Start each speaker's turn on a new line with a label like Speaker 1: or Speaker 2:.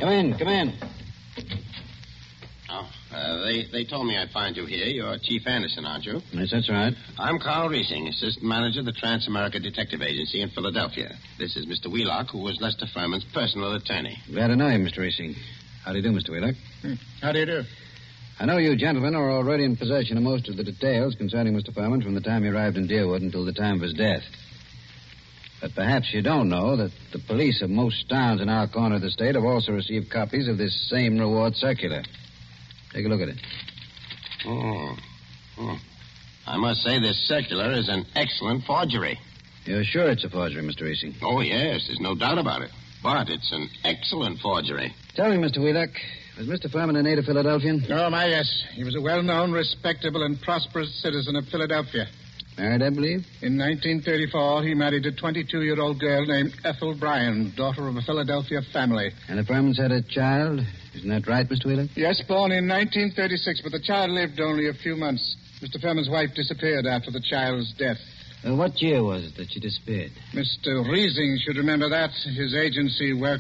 Speaker 1: Come in, come in.
Speaker 2: Oh, they told me I'd find you here. You're Chief Anderson, aren't you?
Speaker 1: Yes, that's right.
Speaker 2: I'm Carl Riesing, assistant manager of the Trans-America Detective Agency in Philadelphia. This is Mr. Wheelock, who was Lester Furman's personal attorney.
Speaker 1: Glad to know you, Mr. Riesing. How do you do, Mr. Wheelock?
Speaker 3: How do you do?
Speaker 1: I know you gentlemen are already in possession of most of the details concerning Mr. Furman from the time he arrived in Deerwood until the time of his death. But perhaps you don't know that the police of most towns in our corner of the state have also received copies of this same reward circular. Take a look at it.
Speaker 2: I must say this circular is an excellent forgery.
Speaker 1: You're sure it's a forgery, Mr. Riesing?
Speaker 2: Oh, yes, there's no doubt about it. But it's an excellent forgery.
Speaker 1: Tell me, Mr. Wheelock, was Mr. Furman a native Philadelphian?
Speaker 3: Oh, my, yes. He was a well-known, respectable, and prosperous citizen of Philadelphia.
Speaker 1: Married, I believe?
Speaker 3: In 1934, he married a 22-year-old girl named Ethel Bryan, daughter of a Philadelphia family.
Speaker 1: And the Furmans had a child? Isn't that right, Mr. Wheelock?
Speaker 3: Yes, born in 1936, but the child lived only a few months. Mr. Furman's wife disappeared after the child's death.
Speaker 1: What year was it that she disappeared?
Speaker 3: Mr. Riesing should remember that. His agency worked